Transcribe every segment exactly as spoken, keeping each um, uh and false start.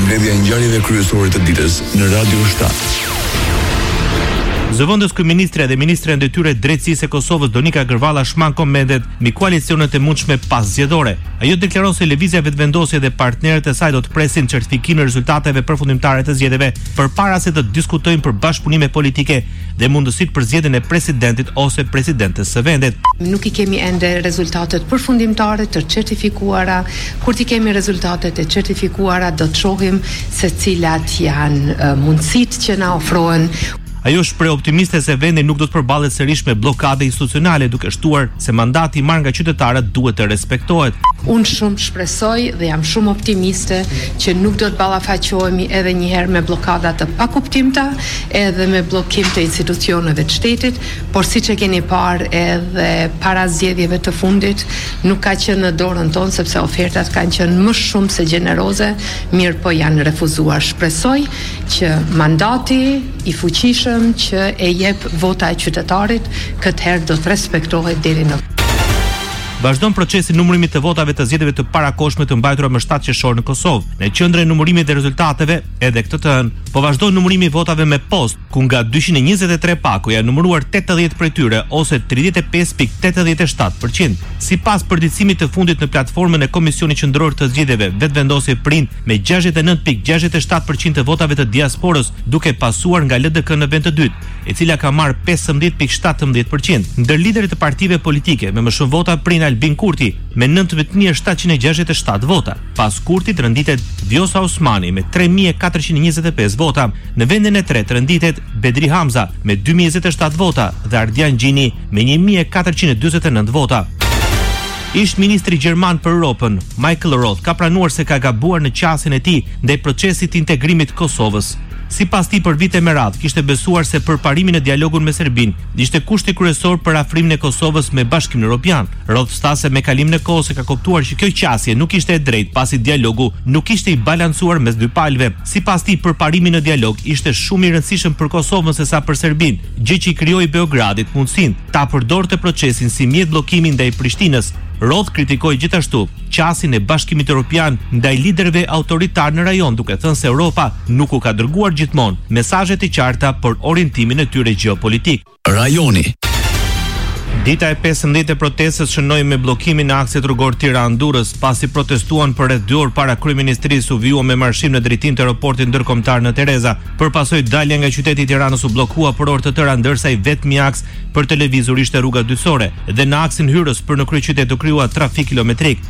Përmbledhja e ngjarjeve kryesore të ditës në Radio shtat. Zëvendës kryeministre dhe ministre e detyrë drejtësisë e Kosovës Donika Gërvalla shman komentet mbi koalicionet e mundshme pas zgjedhore. Ajo deklaron se lëvizja vetëvendosje dhe partnerët e saj do të presin certifikimin e rezultateve përfundimtare të zgjedhjeve përpara se të diskutojnë për bashkëpunime politike dhe mundësitë për zgjedhjen e presidentit ose presidentes së vendit. Nuk i kemi ende rezultatet përfundimtare të certifikuara. Kur ti kemi rezultatet e certifikuara do të shohim se cilat janë uh, mundësitë që na ofrohen. Ajo shpreh optimiste se vendi nuk do të përballet sërish me bllokade institucionale, duke shtuar se mandati i marrë nga qytetarët duhet të respektohet. Unë shumë shpresoj dhe jam shumë optimiste që nuk do të ballafaqohemi edhe një herë me bllokada të pakuptimta, edhe me bllokim të institucioneve të shtetit, por siç e keni parë edhe para zgjedhjeve të fundit, nuk ka qenë në dorën tonë sepse ofertat kanë qenë më shumë se gjeneroze, mirë po janë refuzuar. Shpresoj që mandati i fuqishëm që e jep vota e qytetarit këtë herë do të respektohet deri në Vazhdon procesi numërimit të votave të zgjedhjeve të parakohshme të mbajtura më shtatë qershor në Kosovë. Në qendrën e numërimit të rezultateve, edhe këtë të hënë, po vazhdon numërimi i votave me post, ku nga dyqind e njëzet e tre paku janë numëruar tetëdhjetë prej tyre ose tridhjetë e pesë pikë tetëdhjetë e shtat përqind. Sipas përditësimit të fundit në platformën e Komisionit Qendror të Zgjedhjeve, vetvendosje prind me gjashtëdhjetë e nëntë pikë gjashtëdhjetë e shtat përqind të votave të diasporës, duke pasuar nga L D K në vend të dytë, e cila ka marrë pesëmbëdhjetë pikë shtatëmbëdhjetë përqind. Ndër liderët e partive politike me më shumë vota prind Albin Kurti me nëntëmbëdhjetë mijë shtatëqind e gjashtëdhjetë e shtat vota. Pas Kurtit renditet Vjosa Osmani me tre mijë e katërqind e njëzet e pesë vota. Në vendin e tretë renditet Bedri Hamza me dy mijë e njëzet e shtat vota dhe Ardian Gjini me një mijë e katërqind e dyzet e nëntë vota. Ish ministri gjerman për Europën, Michael Roth, ka pranuar se ka gabuar në qasjen e tij ndaj procesit të integrimit të Kosovës. Sipas tij, për vite me radhë kishte besuar se përparimin e dialogun me Serbinë ishte kushti kryesor për afrimin e Kosovës me Bashkimin Evropian. Roth stas se me kalimin e kohës e ka kuptuar që kjo qasje nuk ishte e drejtë pasi dialogu nuk ishte i balancuar mes dy palëve. Sipas tij, përparimi në dialog ishte shumë i rëndësishëm për Kosovën sesa për Serbinë, gjë që i krijoi Beogradit mundësinë ta përdorte procesin si mjet bllokimi ndaj Prishtinës. Roth kritikoi gjithashtu qasjen e Bashkimit Evropian ndaj liderëve autoritar në rajon, duke thënë se Europa nuk u ka dërguar gjithmonë mesazhe të qarta për orientimin e tyre gjeopolitik. Rajoni. Dita e pesëmbëdhjetë e protestës shënoi me bllokimin e aksit rrugor Tiranë-Durrës, pasi protestuan për rreth dy orë para kryeministrisë u vijua me marshim në drejtim të aeroportit ndërkombëtar në Tereza. Përpasoj dalja nga qyteti i Tiranës u bllokua për orë të tëra, ndërsa i vetmi aks për të lëvizur ishte rruga Dysore, dhe në aksin hyrës për në kryeqytet u krijua trafik kilometrik.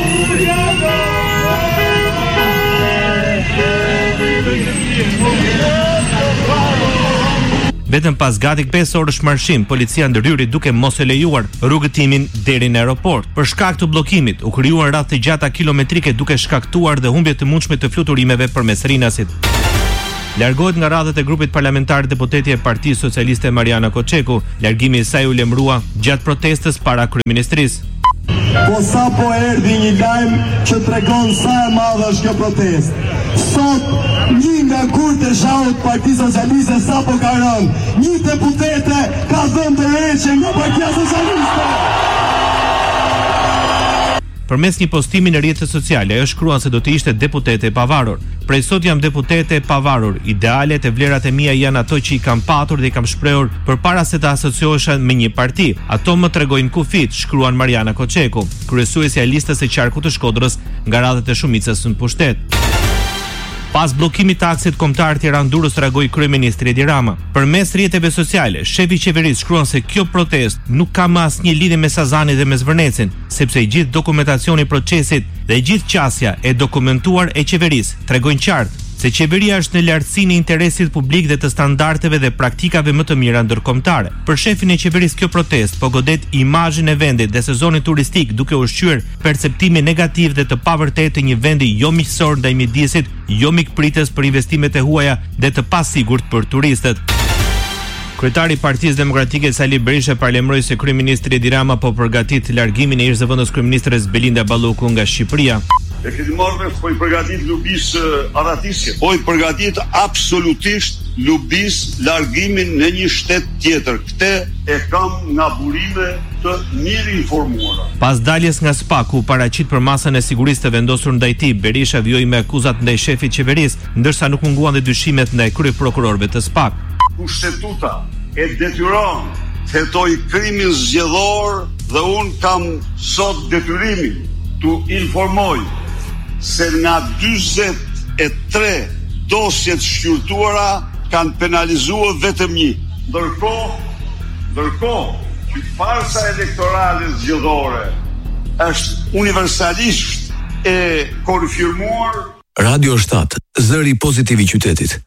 Vetëm pas gati pesë orësh marshim, policia ndërhyri duke mos e lejuar rrugëtimin deri në aeroport. Për shkak të bllokimit, u krijuan radhë të gjata kilometrike duke shkaktuar dhe humbje të mundshme të fluturimeve përmes Rinasit. Largohet nga radhët e grupit parlamentar deputeti e Partisë Socialiste Mariana Koçeku. Largimi i saj u lemrua gjatë protestës para kryeministrisë. Po sa po erdhi një lajm që tregon sa e madhe është kjo protestë. Sot një nga kurtë e shaut Partisë Socialiste sa po ka rënë. Një deputete ka dhënë të reqe nga Partia Socialiste. Përmes një postimi në rrjetet sociale, ajo shkruan se do të ishte deputete e pavarur. Prej sot jam deputete e pavarur. Idealet e vlerat e mia janë ato që i kam patur dhe i kam shprehur përpara se të asociohesha me një parti. Ato më tregojnë kufit, shkruan Mariana Koçeku, kryesuesja e listës së qarkut të Shkodrës nga radhët e shumicës në pushtet. Pas bllokimit të aksit kombëtar Tiranë-Durrës, reagoi kryeministri Edi Rama. Përmes rrjeteve sociale, shefi i qeverisë shkruan se kjo protestë nuk ka më asnjë lidhje me Sazanin dhe me Zvërnecin, sepse i gjithë dokumentacioni i procesit dhe i gjithë qasja e dokumentuar e qeverisë tregojnë qartë se qeveria është në lartësinë e interesit publik dhe të standardeve dhe praktikave më të mira ndërkombëtare. Për shefin e qeverisë kjo protestë po godet imazhin e vendit dhe sezonin turistik, duke ushqyer perceptimin negativ dhe të pavërtetë të një vendi jo miqësor ndaj mjedisit, jo mikpritës për investimet e huaja dhe të pasigurt për turistët. Kryetari i Partisë Demokratike Sali Berisha parlemroi se kryeministri Edi Rama po përgatit largimin e ish-zëvendës kryeministres Belinda Balloku nga Shqipëria. E keni marrë po i përgatit lubis aratisje, po i përgatit absolutisht lubis largimin në një shtet tjetër. Këtë e kam nga burime të mirë informuara. Pas daljes nga S P A, ku paraqit për masën e sigurisë të vendosur ndaj tij, Berisha vjoi me akuzat ndaj shefit qeverisë, ndërsa nuk munguan dhe dyshimet ndaj kryeprokurorëve të S P A. Kushtetuta e detyron të hetoj krimin zgjedhor dhe unë kam sot detyrimin të informoj se nga dyzet e tre dosjet shqyrtuara kanë penalizuar vetëm një. Ndërkohë, ndërkohë që farsa elektorale zgjedhore është universalisht e konfirmuar. Radio shtat, zëri pozitiv i qytetit.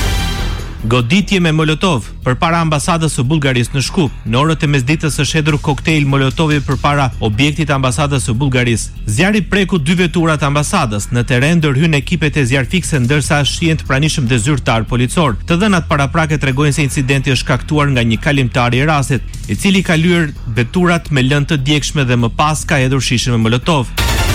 Goditje me molotov përpara ambasadës së Bullgarisë në Shkup. Në orët e mesditës është hedhur koktejl molotovi përpara objektit të ambasadës së Bullgarisë. Zjarri preku dy vetura të ambasadës. Në terren ndërhyn ekipet e zjarfikse ndërsa shihen të pranishëm dhe zyrtar policor. Të dhënat paraprake tregojnë se incidenti është shkaktuar nga një kalimtar i rastit, i cili ka lyer veturat me lëndë të djegshme dhe më pas ka hedhur shishin me molotov.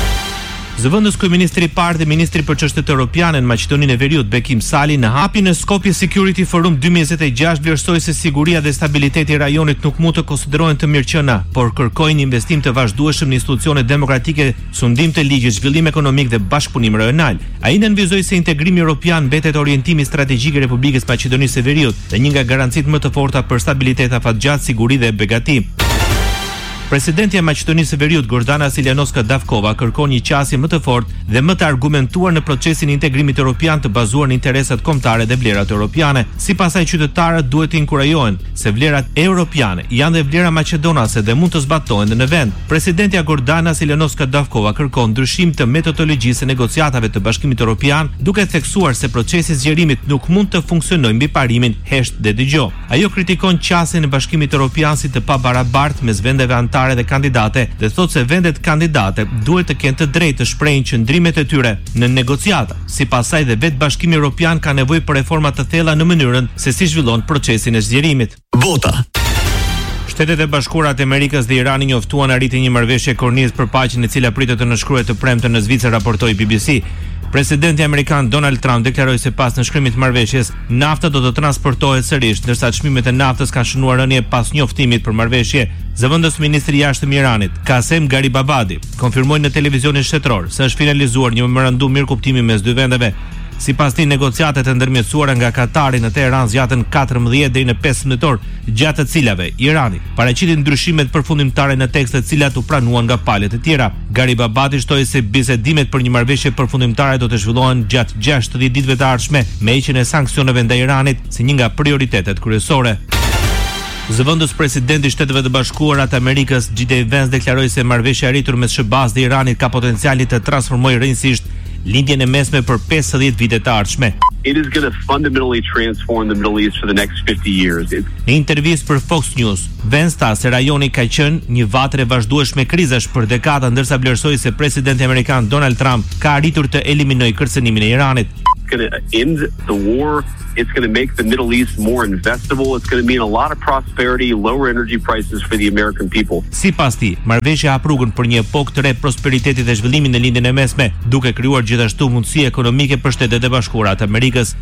Zëvendës kryeministri i parë dhe ministri për çështjet europiane në Maqedoninë e Veriut, Bekim Sali, në hapjen e Skopje Security Forum dy mijë e njëzet e gjashtë vlerësoi se siguria dhe stabiliteti i rajonit nuk mund të konsiderohen të mirëqëna, por kërkoi një investim të vazhdueshëm në institucione demokratike, sundim të ligjit, zhvillim ekonomik dhe bashkëpunim rajonal. Ai nënvizoi se integrimi evropian mbetet orientimi strategjik i Republikës Maqedonisë së Veriut dhe një nga garancitë më të forta për stabilitet afatgjatë, siguri dhe begati. Presidentja e Maqedonisë së Veriut, Gordana Siljanovska Davkova, kërkon një qasje më të fortë dhe më të argumentuar në procesin e integrimit evropian të bazuar në interesat kombëtare dhe vlerat europiane. Sipas saj, qytetarët duhet të inkurajohen se vlerat europiane janë dhe vlera maqedonase dhe mund të zbatohen në vend. Presidentja Gordana Siljanovska Davkova kërkon ndryshim të metodologjisë së negociatave të Bashkimit Evropian, duke theksuar se procesi i zgjerimit nuk mund të funksionojë mbi parimin hesht dhe dëgjoj. Ajo kritikon qasjen e Bashkimit Evropian si të pabarabartë mes vendeve anëtare dhe kandidate dhe thot se vendet kandidate duhet të kenë të drejtë të shprehin qëndrimet e tyre në negociata. Sipas saj dhe vetë Bashkimi Evropian ka nevojë për reforma të thella në mënyrën se si zhvillon procesin e zgjerimit. Bota. Shtetet e Bashkuara të Amerikës dhe Irani njoftuan arritjen e një marrëveshje kornizë për paqen e cila pritet të nënshkruhet të premten në Zvicër, raportoi B B C. Presidenti amerikan Donald Trump deklaroi se pas nënshkrimit të marrëveshjes, nafta do të transportohet sërish, ndërsa çmimet e naftës kanë shënuar rënje pas njoftimit për marrëveshje. Zëvendës ministri i jashtëm i Iranit, Qasem Garibabadi, konfirmoi në televizionin shtetëror se është finalizuar një memorandum mirëkuptimi mes dy vendeve. Sipas tij, negociatat e ndërmjetësuara nga Katari në Teheran zgjatën katërmbëdhjetë deri në pesëmbëdhjetë orë, gjatë të cilave Irani paraqiti ndryshimet përfundimtare në tekste të cilat u pranuan nga palët e tjera. Garibabadi shtoi se bisedimet për një marrëveshje përfundimtare do të zhvillohen gjatë gjashtëdhjetë ditëve të ardhshme, me heqjen e sanksioneve ndaj Iranit si një nga prioritetet kryesore. Zëvendës presidenti i Shteteve të Bashkuara të Amerikës, J D Vance, deklaroi se marrëveshja e arritur mes S B A-s dhe Iranit ka potencialin të transformojë rrënjësisht lindjen e mesme për pesëdhjetë vite të ardhshme. It is going to fundamentally transform the Middle East for the next fifty years. It... Në intervistë për Fox News, Vance tha se rajoni ka qenë një vatër e vazhdueshme krizash për dekada, ndërsa vlerësoi se presidenti amerikan Donald Trump ka arritur të eliminojë kërcënimin e Iranit. It's going to end the war. It's going to make the Middle East more investable. It's going to mean a lot of prosperity, lower energy prices for the American people. Sipas tij, marrëveshja hap rrugën për një epokë të re prosperiteti dhe zhvillimi në lindjen e mesme, duke krijuar gjithashtu mundësi ekonomike për Shtetet e Bashkuara të Amerikës.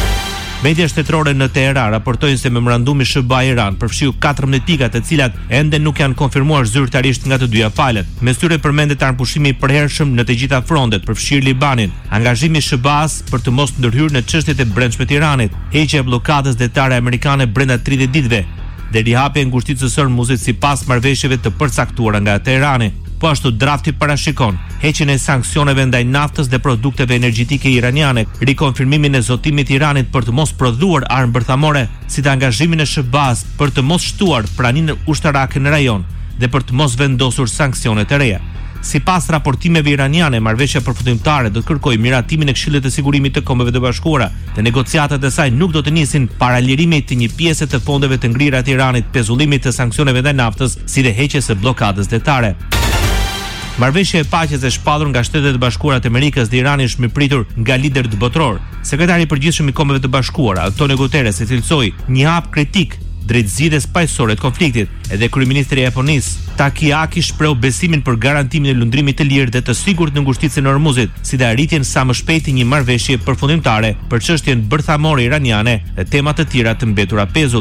Media shtetërore në Teheran raportojnë se memorandumi S B A-Iran përfshiu katërmbëdhjetë pika të cilat ende nuk janë konfirmuar zyrtarisht nga të dyja palët. Mes tyre përmendet anëpushimi i përhershëm në të gjitha frontet, përfshirë Libanin, angazhimi i S B A-s për të mos ndërhyrë në çështjet e brendshme të Iranit, heqja e bllokadës detare amerikane brenda tridhjetë ditëve dhe rihapja e ngushticës së Hormuzit sipas marrëveshjeve të përcaktuara nga Teherani. Po ashtu drafti parashikon heqjen e sanksioneve ndaj naftës dhe produkteve energjetike iraniane, rikonfirmimin e zotimit të Iranit për të mos prodhuar armë bërthamore, si dhe angazhimin e S B A-s për të mos shtuar praninë ushtarake në rajon dhe për të mos vendosur sanksione të reja. Sipas raportimeve iraniane, marrëveshja përfundimtare do të kërkojë miratimin e Këshillit të Sigurimit të Kombeve të Bashkuara. Dhe negociatat e saj nuk do të nisin para lirimit të një pjese të fondeve të ngrira të Iranit, pezullimit të sanksioneve ndaj naftës, si dhe heqjes së bllokadës detare. Marrëveshja e paqes e shpallur nga Shtetet e Bashkuara të Amerikës dhe Irani është mirëpritur nga liderët botror. Sekretari i përgjithshëm i Kombeve të Bashkuara, Antonio Guterres, e cilësoi një hap kritik drejt zgjidhjes paqësore të konfliktit. Edhe kryeministri i Japonisë, Takeaki, shpreu besimin për garantimin e lundrimit të lirë dhe të sigurt në ngushticën e Hormuzit, si dhe arritjen sa më shpejti një marrëveshje përfundimtare për çështjen bërthamore iraniane dhe tema të tjera të mbetura pezull.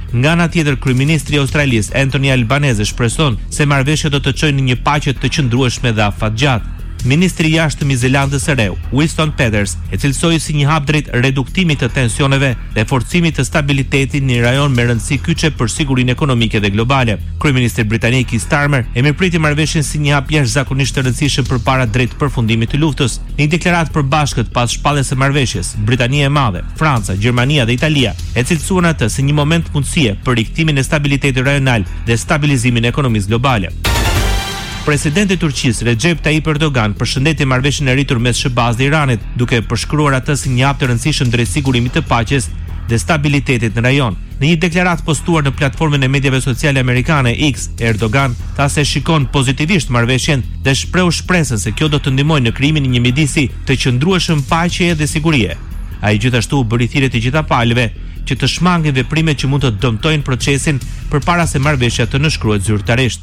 Nga ana tjetër, kryeministri i Australisë Anthony Albanese shpreson se marrëveshja do të çojë në një paqe të qëndrueshme dhe afatgjatë. Ministri i jashtëm i Zelandës së Re, Winston Peters, e cilësoi si një hap drejt reduktimit të tensioneve dhe forcimit të stabilitetit në një rajon me rëndësi kyçe për sigurinë ekonomike dhe globale. Kryeministri britanik Keir Starmer e mirëpriti marrëveshjen si një hap jashtëzakonisht të rëndësishëm përpara drejt përfundimit të luftës. Në një deklaratë përbashkët pas shpalljes së marrëveshjes, Britania e Madhe, Franca, Gjermania dhe Italia e cilësuan atë si një moment mundësie për riktimin e stabilitetit rajonal dhe stabilizimin e ekonomisë globale. Presidenti i Turqisë Recep Tayyip Erdogan përshëndeti marrëveshjen e rritur mes S B A-s dhe Iranit, duke përshkruar atë si një hap të rëndësishëm drejt sigurimit të paqes dhe stabilitetit në rajon. Në një deklaratë postuar në platformën e mediave sociale amerikane X, Erdogan tha se shikon pozitivisht marrëveshjen dhe shprehu shpresën se kjo do të ndihmojë në krijimin e një midisi të qëndrueshëm paqeje dhe sigurie. Ai gjithashtu bëri thirrje të gjitha palëve që të shmangin veprimet që mund të dëmtojnë procesin përpara se marrëveshja të nënshkruhet zyrtarisht.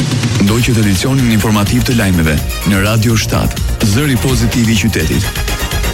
Ndoqët edicionin informativ të lajmeve në Radio shtat, zëri pozitiv i qytetit.